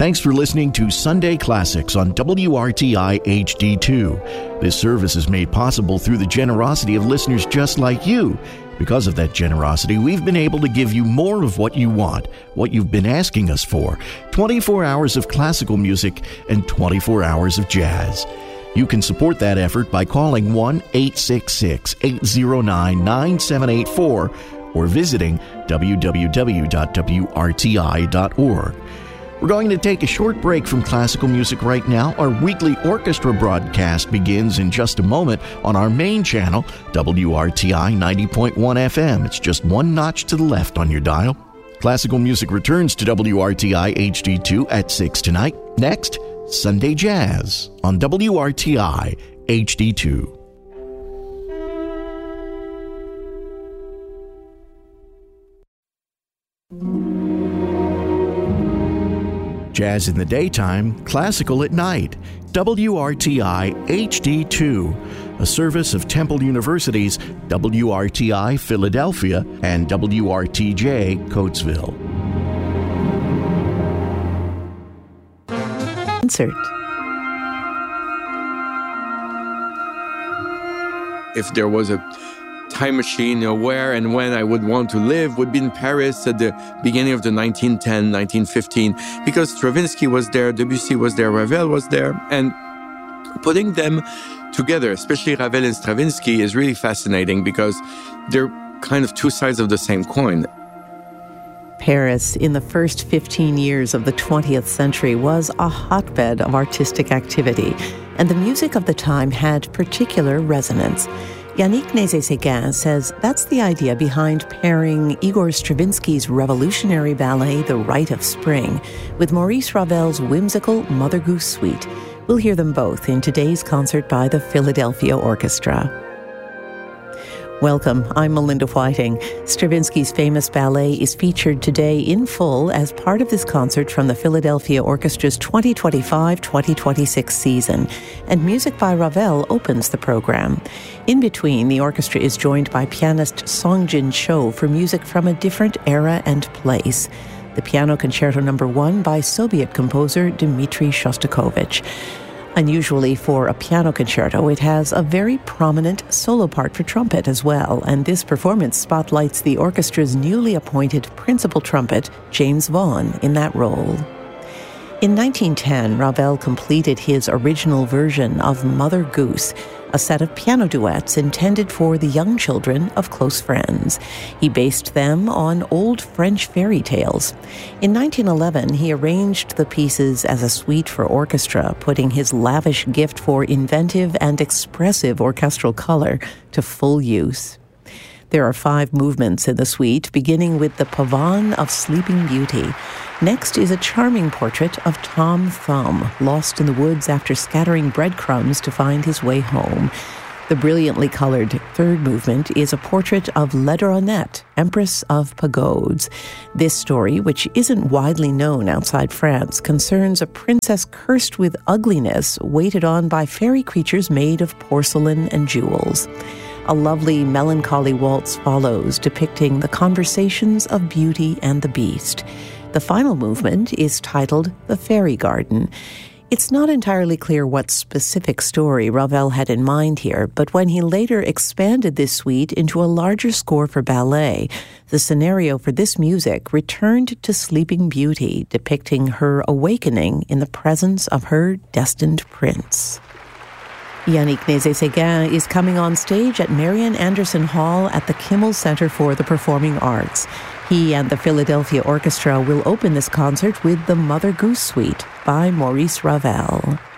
Thanks for listening to Sunday Classics on WRTI HD2. This service is made possible through the generosity of listeners just like you. Because of that generosity, we've been able to give you more of what you want, what you've been asking us for, 24 hours of classical music and 24 hours of jazz. You can support that effort by calling 1-866-809-9784 or visiting www.wrti.org. We're going to take a short break from classical music right now. Our weekly orchestra broadcast begins in just a moment on our main channel, WRTI 90.1 FM. It's just one notch to the left on your dial. Classical music returns to WRTI HD2 at 6 tonight. Next, Sunday Jazz on WRTI HD2. Jazz in the daytime, classical at night. WRTI HD2, a service of Temple University's WRTI Philadelphia and WRTJ Coatesville. Concert. If there was a time machine, where and when I would want to live would be in Paris at the beginning of the 1910, 1915, because Stravinsky was there, Debussy was there, Ravel was there, and putting them together, especially Ravel and Stravinsky, is really fascinating because they're kind of two sides of the same coin. Paris, in the first 15 years of the 20th century, was a hotbed of artistic activity, and the music of the time had particular resonance. Yannick Nézet-Séguin says that's the idea behind pairing Igor Stravinsky's revolutionary ballet, The Rite of Spring, with Maurice Ravel's whimsical Mother Goose Suite. We'll hear them both in today's concert by the Philadelphia Orchestra. Welcome, I'm Melinda Whiting. Stravinsky's famous ballet is featured today in full as part of this concert from the Philadelphia Orchestra's 2025-2026 season, and music by Ravel opens the program. In between, the orchestra is joined by pianist Songjin Cho for music from a different era and place. The Piano Concerto No. 1 by Soviet composer Dmitri Shostakovich. Unusually for a piano concerto, it has a very prominent solo part for trumpet as well, and this performance spotlights the orchestra's newly appointed principal trumpet, James Vaughan, in that role. In 1910, Ravel completed his original version of Mother Goose, a set of piano duets intended for the young children of close friends. He based them on old French fairy tales. In 1911, he arranged the pieces as a suite for orchestra, putting his lavish gift for inventive and expressive orchestral color to full use. There are 5 movements in the suite, beginning with the Pavane of Sleeping Beauty. Next is a charming portrait of Tom Thumb, lost in the woods after scattering breadcrumbs to find his way home. The brilliantly colored 3rd movement is a portrait of Laidronette, Empress of Pagodes. This story, which isn't widely known outside France, concerns a princess cursed with ugliness, waited on by fairy creatures made of porcelain and jewels. A lovely, melancholy waltz follows, depicting the conversations of Beauty and the Beast. The final movement is titled The Fairy Garden. It's not entirely clear what specific story Ravel had in mind here, but when he later expanded this suite into a larger score for ballet, the scenario for this music returned to Sleeping Beauty, depicting her awakening in the presence of her destined prince. Yannick Nézet-Séguin is coming on stage at Marian Anderson Hall at the Kimmel Center for the Performing Arts. He and the Philadelphia Orchestra will open this concert with the Mother Goose Suite by Maurice Ravel.